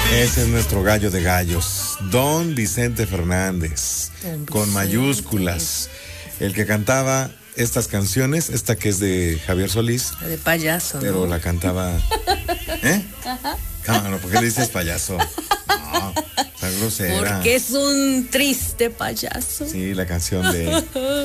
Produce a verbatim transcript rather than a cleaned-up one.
Ese es nuestro gallo de gallos, Don Vicente Fernández, Don Vicente. Con mayúsculas. El que cantaba estas canciones, esta que es de Javier Solís. De payaso, pero ¿no? la cantaba. ¿Eh? Ajá. Cámara, ¿por qué le dices payaso? No, está grosera. Porque es un triste payaso. Sí, la canción de